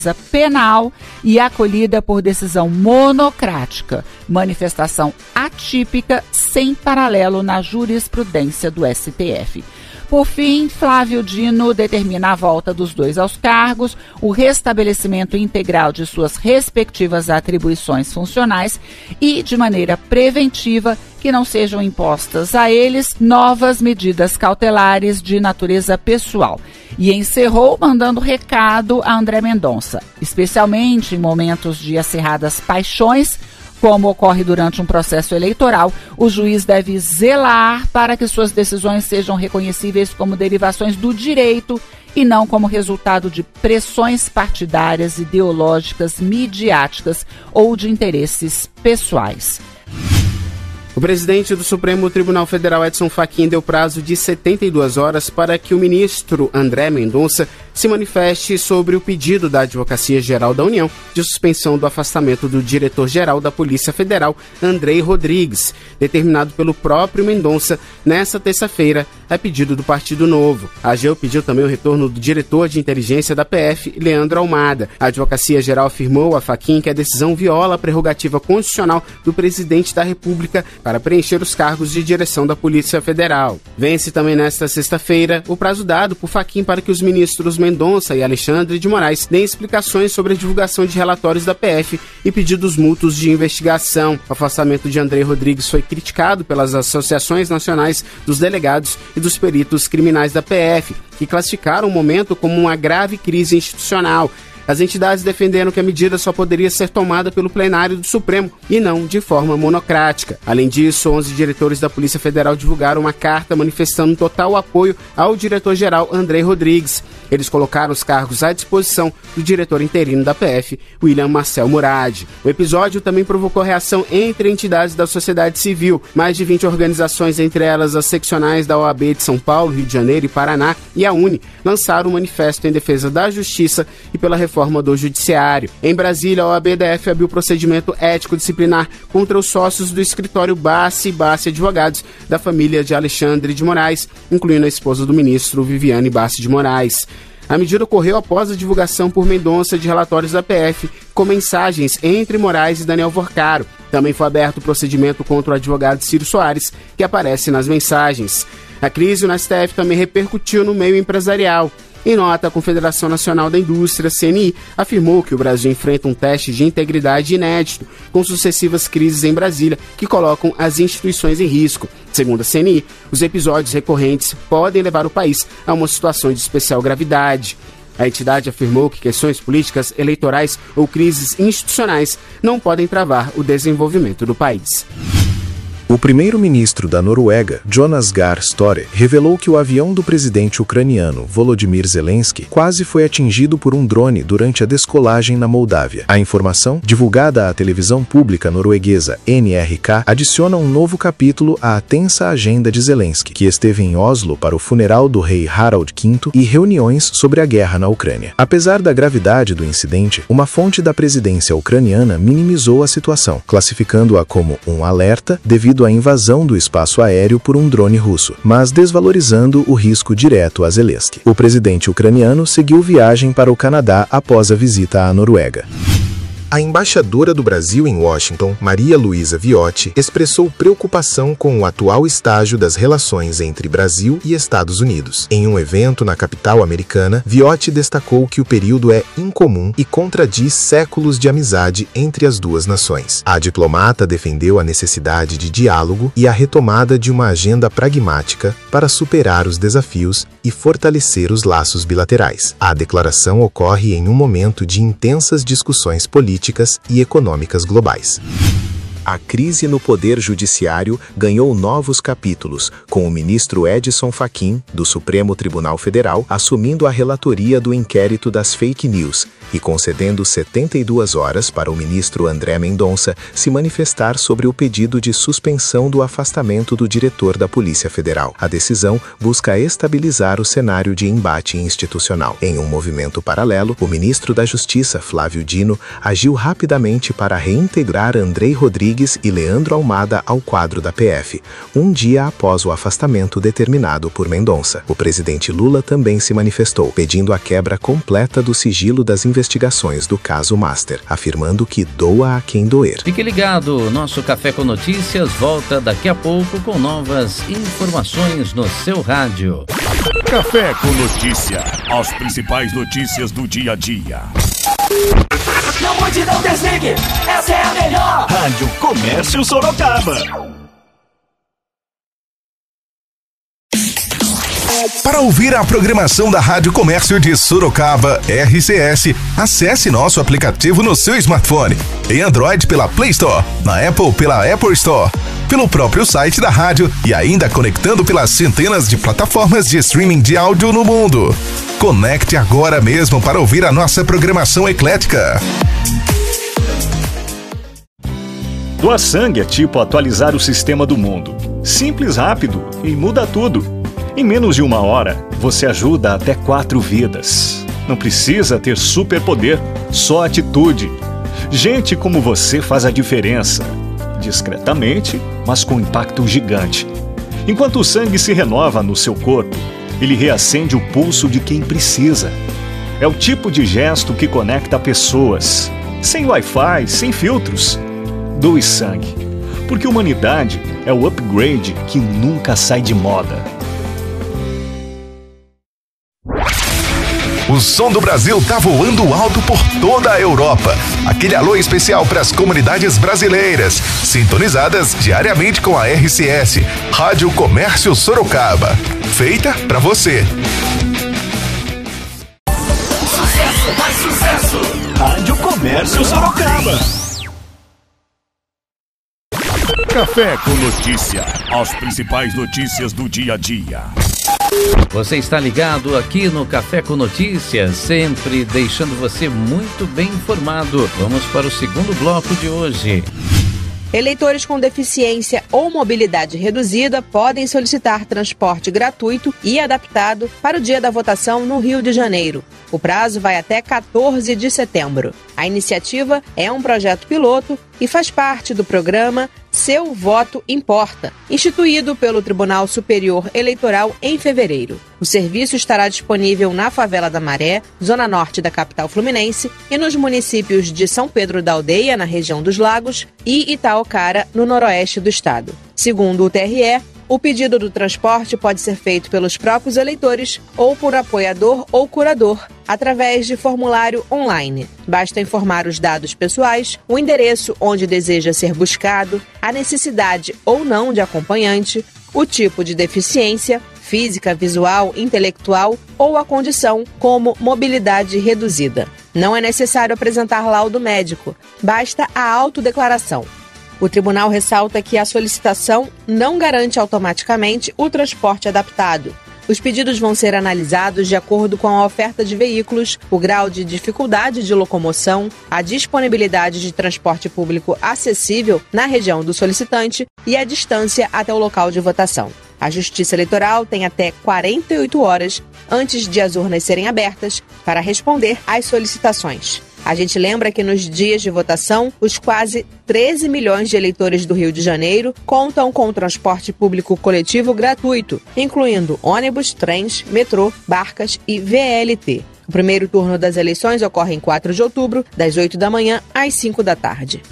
penal e acolhida por decisão monocrática, manifestação atípica sem paralelo na jurisprudência do STF. Por fim, Flávio Dino determina a volta dos dois aos cargos, o restabelecimento integral de suas respectivas atribuições funcionais e, de maneira preventiva, que não sejam impostas a eles novas medidas cautelares de natureza pessoal. E encerrou mandando recado a André Mendonça, especialmente em momentos de acirradas paixões, como ocorre durante um processo eleitoral, o juiz deve zelar para que suas decisões sejam reconhecíveis como derivações do direito e não como resultado de pressões partidárias, ideológicas, midiáticas ou de interesses pessoais. O presidente do Supremo Tribunal Federal, Edson Fachin, deu prazo de 72 horas para que o ministro André Mendonça se manifeste sobre o pedido da Advocacia Geral da União de suspensão do afastamento do diretor-geral da Polícia Federal, Andrei Rodrigues, determinado pelo próprio Mendonça nesta terça-feira, a pedido do Partido Novo. A AGU pediu também o retorno do diretor de inteligência da PF, Leandro Almada. A Advocacia Geral afirmou a Fachin que a decisão viola a prerrogativa constitucional do presidente da República para preencher os cargos de direção da Polícia Federal. Vence também nesta sexta-feira o prazo dado por Fachin para que os ministros Mendonça e Alexandre de Moraes deem explicações sobre a divulgação de relatórios da PF e pedidos mútuos de investigação. O afastamento de Andrei Rodrigues foi criticado pelas associações nacionais dos delegados e dos peritos criminais da PF, que classificaram o momento como uma grave crise institucional. As entidades defenderam que a medida só poderia ser tomada pelo plenário do Supremo e não de forma monocrática. Além disso, 11 diretores da Polícia Federal divulgaram uma carta manifestando total apoio ao diretor-geral Andrei Rodrigues. Eles colocaram os cargos à disposição do diretor interino da PF, William Marcel Murad. O episódio também provocou reação entre entidades da sociedade civil. Mais de 20 organizações, entre elas as seccionais da OAB de São Paulo, Rio de Janeiro e Paraná e a UNE, lançaram um manifesto em defesa da justiça e pela reforma do judiciário. Em Brasília, a OAB-DF abriu procedimento ético-disciplinar contra os sócios do escritório Bassi e Bassi Advogados da família de Alexandre de Moraes, incluindo a esposa do ministro Viviane Bassi de Moraes. A medida ocorreu após a divulgação por Mendonça de relatórios da PF com mensagens entre Moraes e Daniel Vorcaro. Também foi aberto o procedimento contra o advogado Ciro Soares, que aparece nas mensagens. A crise no STF também repercutiu no meio empresarial. Em nota, a Confederação Nacional da Indústria, CNI, afirmou que o Brasil enfrenta um teste de integridade inédito, com sucessivas crises em Brasília que colocam as instituições em risco. Segundo a CNI, os episódios recorrentes podem levar o país a uma situação de especial gravidade. A entidade afirmou que questões políticas, eleitorais ou crises institucionais não podem travar o desenvolvimento do país. O primeiro-ministro da Noruega, Jonas Gahr Støre, revelou que o avião do presidente ucraniano Volodymyr Zelensky quase foi atingido por um drone durante a descolagem na Moldávia. A informação, divulgada à televisão pública norueguesa NRK, adiciona um novo capítulo à tensa agenda de Zelensky, que esteve em Oslo para o funeral do rei Harald V e reuniões sobre a guerra na Ucrânia. Apesar da gravidade do incidente, uma fonte da presidência ucraniana minimizou a situação, classificando-a como um alerta devido à invasão do espaço aéreo por um drone russo, mas desvalorizando o risco direto a Zelensky. O presidente ucraniano seguiu viagem para o Canadá após a visita à Noruega. A embaixadora do Brasil em Washington, Maria Luísa Viotti, expressou preocupação com o atual estágio das relações entre Brasil e Estados Unidos. Em um evento na capital americana, Viotti destacou que o período é incomum e contradiz séculos de amizade entre as duas nações. A diplomata defendeu a necessidade de diálogo e a retomada de uma agenda pragmática para superar os desafios e fortalecer os laços bilaterais. A declaração ocorre em um momento de intensas discussões políticas e econômicas globais. A crise no Poder Judiciário ganhou novos capítulos, com o ministro Edson Fachin, do Supremo Tribunal Federal, assumindo a relatoria do inquérito das fake news e concedendo 72 horas para o ministro André Mendonça se manifestar sobre o pedido de suspensão do afastamento do diretor da Polícia Federal. A decisão busca estabilizar o cenário de embate institucional. Em um movimento paralelo, o ministro da Justiça, Flávio Dino, agiu rapidamente para reintegrar Andrei Rodrigues e Leandro Almada ao quadro da PF, um dia após o afastamento determinado por Mendonça. O presidente Lula também se manifestou, pedindo a quebra completa do sigilo das investigações investigações do caso Master, afirmando que doa a quem doer. Fique ligado, nosso Café com Notícias volta daqui a pouco com novas informações no seu rádio. Café com Notícia, as principais notícias do dia a dia. Não mude, não desligue, essa é a melhor. Rádio Comércio Sorocaba. Para ouvir a programação da Rádio Comércio de Sorocaba, RCS, acesse nosso aplicativo no seu smartphone. Em Android pela Play Store, na Apple pela Apple Store, pelo próprio site da rádio e ainda conectando pelas centenas de plataformas de streaming de áudio no mundo. Conecte agora mesmo para ouvir a nossa programação eclética. Doar sangue é tipo atualizar o sistema do mundo. Simples, rápido e muda tudo. Em menos de 1 hora, você ajuda até 4 vidas. Não precisa ter superpoder, só atitude. Gente como você faz a diferença. Discretamente, mas com impacto gigante. Enquanto o sangue se renova no seu corpo, ele reacende o pulso de quem precisa. É o tipo de gesto que conecta pessoas. Sem Wi-Fi, sem filtros. Doe sangue. Porque humanidade é o upgrade que nunca sai de moda. O som do Brasil tá voando alto por toda a Europa. Aquele alô especial para as comunidades brasileiras, sintonizadas diariamente com a RCS, Rádio Comércio Sorocaba. Feita para você. Sucesso, mais sucesso. Rádio Comércio Sorocaba. Café com Notícia, as principais notícias do dia a dia. Você está ligado aqui no Café com Notícias, sempre deixando você muito bem informado. Vamos para o segundo bloco de hoje. Eleitores com deficiência ou mobilidade reduzida podem solicitar transporte gratuito e adaptado para o dia da votação no Rio de Janeiro. O prazo vai até 14 de setembro. A iniciativa é um projeto piloto e faz parte do programa Seu Voto Importa, instituído pelo Tribunal Superior Eleitoral em fevereiro. O serviço estará disponível na Favela da Maré, zona norte da capital fluminense, e nos municípios de São Pedro da Aldeia, na região dos Lagos, e Itaocara, no noroeste do estado. Segundo o TRE, o pedido do transporte pode ser feito pelos próprios eleitores ou por apoiador ou curador, através de formulário online. Basta informar os dados pessoais, o endereço onde deseja ser buscado, a necessidade ou não de acompanhante, o tipo de deficiência, física, visual, intelectual ou a condição como mobilidade reduzida. Não é necessário apresentar laudo médico, basta a autodeclaração. O tribunal ressalta que a solicitação não garante automaticamente o transporte adaptado. Os pedidos vão ser analisados de acordo com a oferta de veículos, o grau de dificuldade de locomoção, a disponibilidade de transporte público acessível na região do solicitante e a distância até o local de votação. A Justiça Eleitoral tem até 48 horas antes de as urnas serem abertas para responder às solicitações. A gente lembra que nos dias de votação, os quase 13 milhões de eleitores do Rio de Janeiro contam com transporte público coletivo gratuito, incluindo ônibus, trens, metrô, barcas e VLT. O primeiro turno das eleições ocorre em 4 de outubro, das 8 da manhã às 5 da tarde.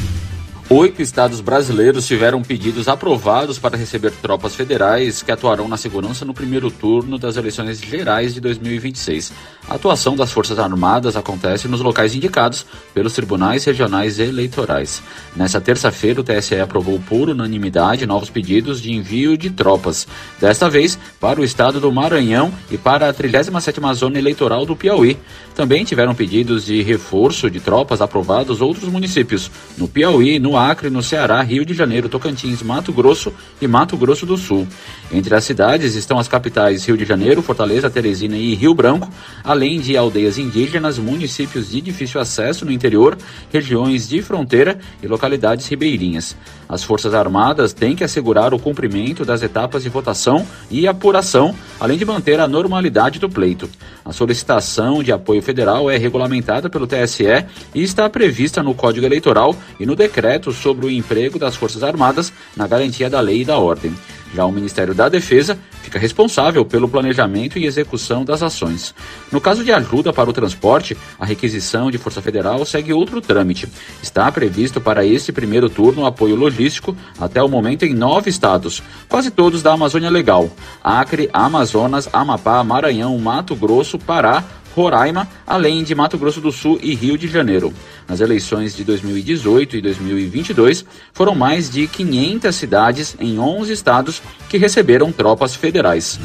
8 estados brasileiros tiveram pedidos aprovados para receber tropas federais que atuarão na segurança no primeiro turno das eleições gerais de 2026. A atuação das Forças Armadas acontece nos locais indicados pelos tribunais regionais eleitorais. Nessa terça-feira, o TSE aprovou por unanimidade novos pedidos de envio de tropas, desta vez para o estado do Maranhão e para a 37ª Zona Eleitoral do Piauí. Também tiveram pedidos de reforço de tropas aprovados outros municípios, no Piauí, no Acre, no Ceará, Rio de Janeiro, Tocantins, Mato Grosso e Mato Grosso do Sul. Entre as cidades estão as capitais Rio de Janeiro, Fortaleza, Teresina e Rio Branco, além de aldeias indígenas, municípios de difícil acesso no interior, regiões de fronteira e localidades ribeirinhas. As Forças Armadas têm que assegurar o cumprimento das etapas de votação e apuração, além de manter a normalidade do pleito. A solicitação de apoio federal é regulamentada pelo TSE e está prevista no Código Eleitoral e no decreto sobre o emprego das Forças Armadas na garantia da lei e da ordem. Já o Ministério da Defesa fica responsável pelo planejamento e execução das ações. No caso de ajuda para o transporte, a requisição de Força Federal segue outro trâmite. Está previsto para este primeiro turno apoio logístico até o momento em 9 estados, quase todos da Amazônia Legal: Acre, Amazonas, Amapá, Maranhão, Mato Grosso, Pará, Roraima, além de Mato Grosso do Sul e Rio de Janeiro. Nas eleições de 2018 e 2022, foram mais de 500 cidades em 11 estados que receberam tropas federais.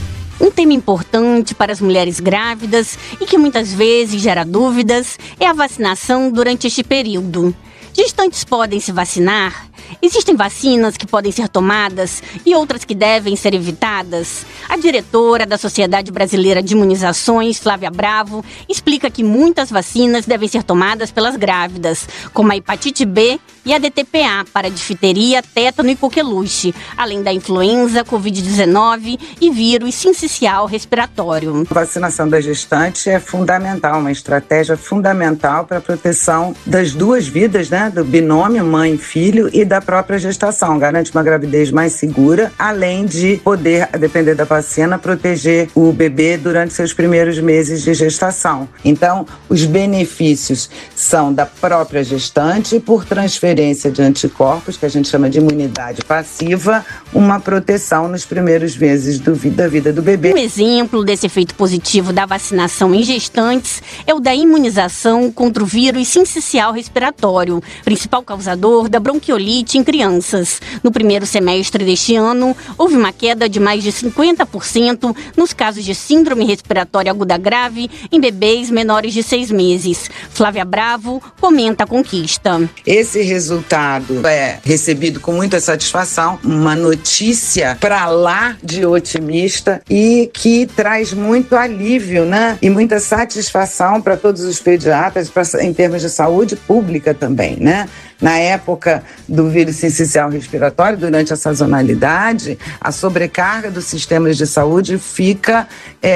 Um tema importante para as mulheres grávidas e que muitas vezes gera dúvidas é a vacinação durante este período. Gestantes podem se vacinar? Existem vacinas que podem ser tomadas e outras que devem ser evitadas? A diretora da Sociedade Brasileira de Imunizações, Flávia Bravo, explica que muitas vacinas devem ser tomadas pelas grávidas, como a hepatite B e a DTPA para difteria, tétano e coqueluche, além da influenza, Covid-19 e vírus sincicial respiratório. A vacinação da gestante é fundamental, uma estratégia fundamental para a proteção das duas vidas, né? Do binômio mãe-filho e da própria gestação. Garante uma gravidez mais segura, além de poder, a depender da vacina, proteger o bebê durante seus primeiros meses de gestação. Então, os benefícios são da própria gestante e, por transferência de anticorpos, que a gente chama de imunidade passiva, uma proteção nos primeiros meses da vida do bebê. Um exemplo desse efeito positivo da vacinação em gestantes é o da imunização contra o vírus sincicial respiratório, principal causador da bronquiolite em crianças. No primeiro semestre deste ano, houve uma queda de mais de 50% nos casos de síndrome respiratória aguda grave em bebês menores de 6 meses. Flávia Bravo comenta a conquista. Esse resultado é recebido com muita satisfação, uma notícia para lá de otimista e que traz muito alívio, né? E muita satisfação para todos os pediatras, em termos de saúde pública também, né? Na época do vírus sincicial respiratório, durante a sazonalidade, a sobrecarga dos sistemas de saúde fica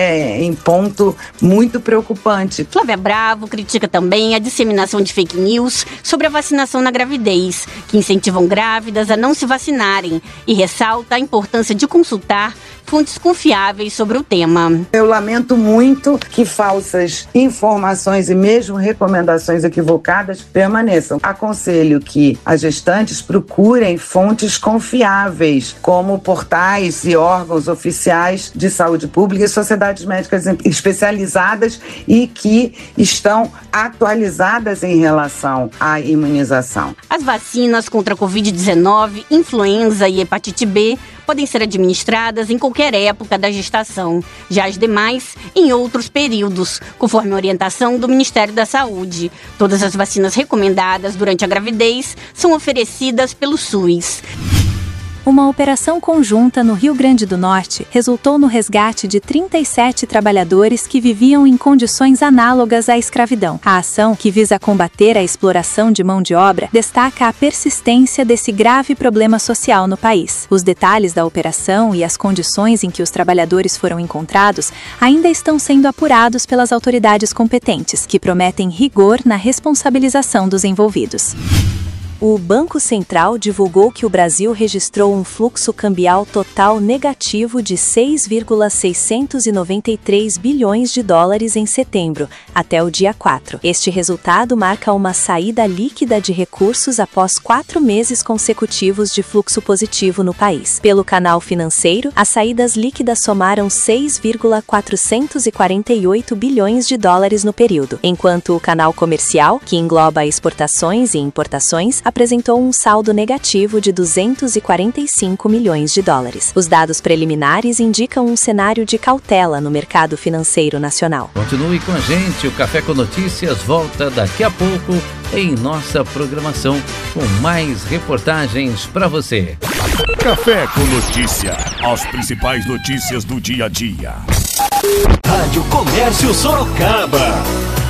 em ponto muito preocupante. Flávia Bravo critica também a disseminação de fake news sobre a vacinação na gravidez, que incentivam grávidas a não se vacinarem, e ressalta a importância de consultar fontes confiáveis sobre o tema. Eu lamento muito que falsas informações e mesmo recomendações equivocadas permaneçam. Aconselho que as gestantes procurem fontes confiáveis, como portais e órgãos oficiais de saúde pública e sociedades médicas especializadas e que estão atualizadas em relação à imunização. As vacinas contra a Covid-19, influenza e hepatite B podem ser administradas em qualquer época da gestação, já as demais em outros períodos, conforme a orientação do Ministério da Saúde. Todas as vacinas recomendadas durante a gravidez são oferecidas pelo SUS. Uma operação conjunta no Rio Grande do Norte resultou no resgate de 37 trabalhadores que viviam em condições análogas à escravidão. A ação, que visa combater a exploração de mão de obra, destaca a persistência desse grave problema social no país. Os detalhes da operação e as condições em que os trabalhadores foram encontrados ainda estão sendo apurados pelas autoridades competentes, que prometem rigor na responsabilização dos envolvidos. O Banco Central divulgou que o Brasil registrou um fluxo cambial total negativo de 6,693 bilhões de dólares em setembro, até o dia 4. Este resultado marca uma saída líquida de recursos após 4 meses consecutivos de fluxo positivo no país. Pelo canal financeiro, as saídas líquidas somaram 6,448 bilhões de dólares no período, enquanto o canal comercial, que engloba exportações e importações, apresentou um saldo negativo de 245 milhões de dólares. Os dados preliminares indicam um cenário de cautela no mercado financeiro nacional. Continue com a gente, o Café com Notícias volta daqui a pouco em nossa programação com mais reportagens para você. Café com Notícia, as principais notícias do dia a dia. Rádio Comércio Sorocaba.